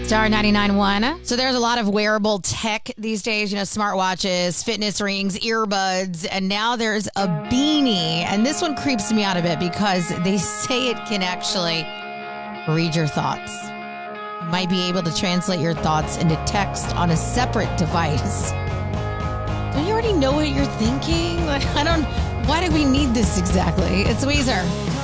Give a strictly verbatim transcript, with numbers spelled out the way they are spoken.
Star ninety-nine point one. So there's a lot of wearable tech these days, you know, smartwatches, fitness rings, earbuds, and now there's a beanie. And this one creeps me out a bit because they say it can actually read your thoughts. It might be able to translate your thoughts into text on a separate device. Don't you already know what you're thinking? Like, I don't, why do we need this exactly? It's Weezer.